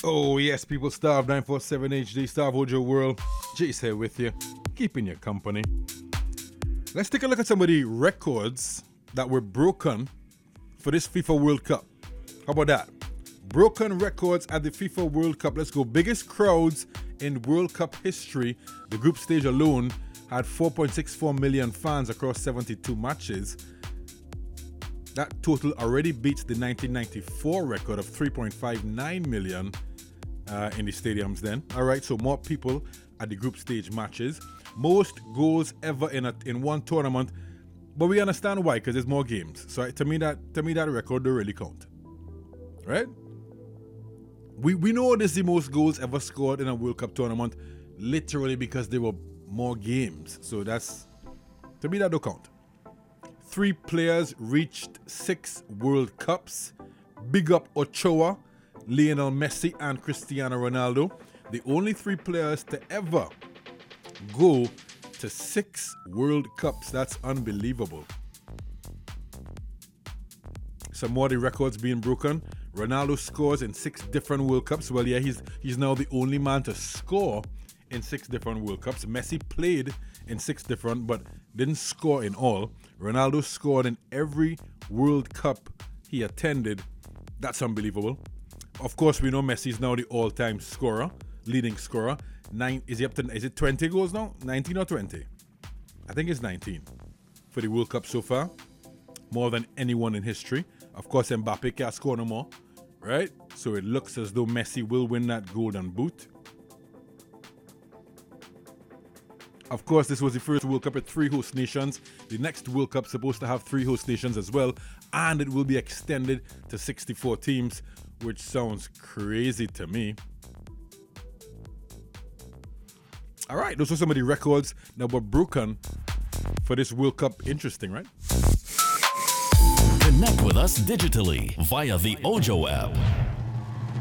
Oh yes, people, Starve 947 HD, Starve Ojo World. Jace here with you, keeping you company. Let's take a look at some of the records that were broken for this FIFA World Cup. How about that? Broken records at the FIFA World Cup. Let's go. Biggest crowds in World Cup history. The group stage alone had 4.64 million fans across 72 matches. That total already beats the 1994 record of 3.59 million in the stadiums then. All right, so more people at the group stage matches. Most goals ever in one tournament, but we understand why, because there's more games. So to me that record don't really count, right? We know this is the most goals ever scored in a World Cup tournament, literally because there were more games. So that's, to me, that don't count. 3 players reached 6 World Cups. Big up Ochoa, Lionel Messi, and Cristiano Ronaldo. The only 3 players to ever go to 6 World Cups. That's unbelievable. Some more of the records being broken. Ronaldo scores in 6 different World Cups. Well, yeah, he's now the only man to score in 6 different World Cups. Messi played in 6 different, but didn't score in all. Ronaldo scored in every World Cup he attended. That's unbelievable. Of course, we know Messi is now the all-time scorer, leading scorer. Is it 20 goals now? 19 or 20? I think it's 19 for the World Cup so far. More than anyone in history. Of course, Mbappe can't score no more, right? So it looks as though Messi will win that golden boot. Of course, this was the first World Cup with 3 host nations. The next World Cup is supposed to have 3 host nations as well, and it will be extended to 64 teams, which sounds crazy to me. All right, those are some of the records that were broken for this World Cup. Interesting, right? Connect with us digitally via the Ojo app.